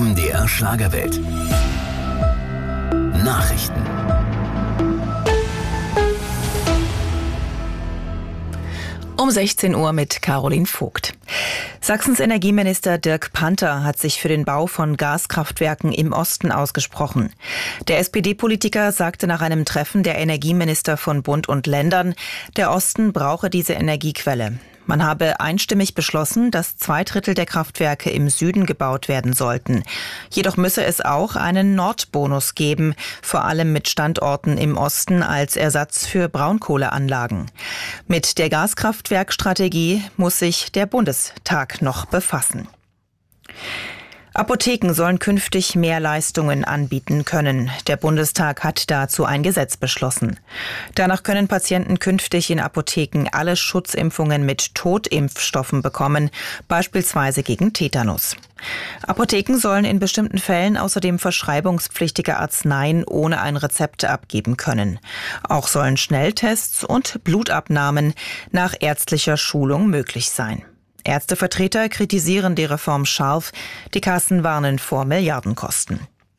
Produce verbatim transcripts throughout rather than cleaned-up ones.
M D R Schlagerwelt. Nachrichten. Um sechzehn Uhr mit Caroline Vogt. Sachsens Energieminister Dirk Panther hat sich für den Bau von Gaskraftwerken im Osten ausgesprochen. Der S P D-Politiker sagte nach einem Treffen der Energieminister von Bund und Ländern, der Osten brauche diese Energiequelle. Man habe einstimmig beschlossen, dass zwei Drittel der Kraftwerke im Süden gebaut werden sollten. Jedoch müsse es auch einen Nordbonus geben, vor allem mit Standorten im Osten als Ersatz für Braunkohleanlagen. Mit der Gaskraftwerkstrategie muss sich der Bundestag noch befassen. Apotheken sollen künftig mehr Leistungen anbieten können. Der Bundestag hat dazu ein Gesetz beschlossen. Danach können Patienten künftig in Apotheken alle Schutzimpfungen mit Totimpfstoffen bekommen, beispielsweise gegen Tetanus. Apotheken sollen in bestimmten Fällen außerdem verschreibungspflichtige Arzneien ohne ein Rezept abgeben können. Auch sollen Schnelltests und Blutabnahmen nach ärztlicher Schulung möglich sein. Ärztevertreter kritisieren die Reform scharf, die Kassen warnen vor Milliardenkosten.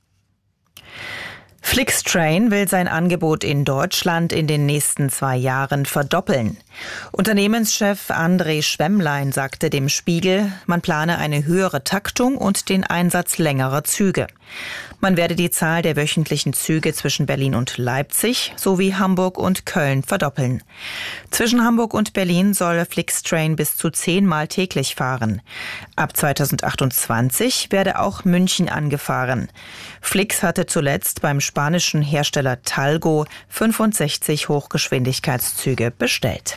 Flixtrain will sein Angebot in Deutschland in den nächsten zwei Jahren verdoppeln. Unternehmenschef André Schwemmlein sagte dem Spiegel, man plane eine höhere Taktung und den Einsatz längerer Züge. Man werde die Zahl der wöchentlichen Züge zwischen Berlin und Leipzig sowie Hamburg und Köln verdoppeln. Zwischen Hamburg und Berlin soll Flixtrain bis zu zehnmal täglich fahren. Ab zweitausendachtundzwanzig werde auch München angefahren. Flix hatte zuletzt beim spanischen Hersteller Talgo fünfundsechzig Hochgeschwindigkeitszüge bestellt.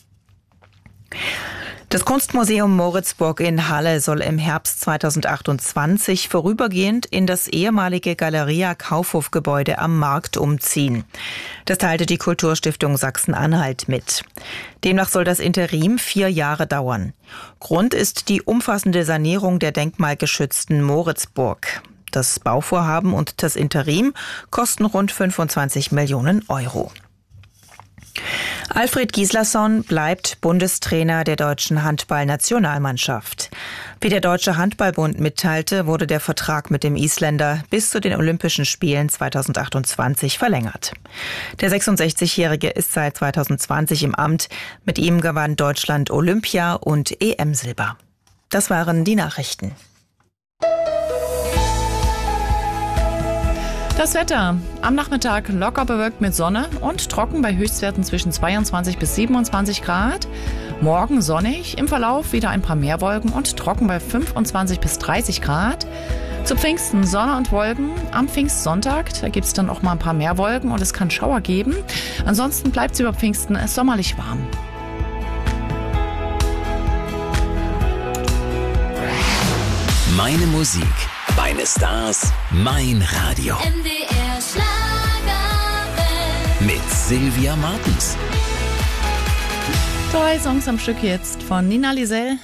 Das Kunstmuseum Moritzburg in Halle soll im Herbst zweitausendachtundzwanzig vorübergehend in das ehemalige Galeria Kaufhof-Gebäude am Markt umziehen. Das teilte die Kulturstiftung Sachsen-Anhalt mit. Demnach soll das Interim vier Jahre dauern. Grund ist die umfassende Sanierung der denkmalgeschützten Moritzburg. Das Bauvorhaben und das Interim kosten rund fünfundzwanzig Millionen Euro. Alfred Gislason bleibt Bundestrainer der deutschen Handball-Nationalmannschaft. Wie der Deutsche Handballbund mitteilte, wurde der Vertrag mit dem Isländer bis zu den Olympischen Spielen zweitausendachtundzwanzig verlängert. Der sechsundsechzigjährige ist seit zweitausendzwanzig im Amt. Mit ihm gewann Deutschland Olympia und E M-Silber. Das waren die Nachrichten. Das Wetter. Am Nachmittag locker bewölkt mit Sonne und trocken bei Höchstwerten zwischen zweiundzwanzig bis siebenundzwanzig Grad. Morgen sonnig, im Verlauf wieder ein paar mehr Wolken und trocken bei fünfundzwanzig bis dreißig Grad. Zu Pfingsten Sonne und Wolken. Am Pfingstsonntag, da gibt es dann auch mal ein paar mehr Wolken und es kann Schauer geben. Ansonsten bleibt es über Pfingsten sommerlich warm. Meine Musik, meine Stars, mein Radio. M D R Schlagerwelt. Mit Sylvia Martens. Drei Songs am Stück jetzt von Nina Lisel,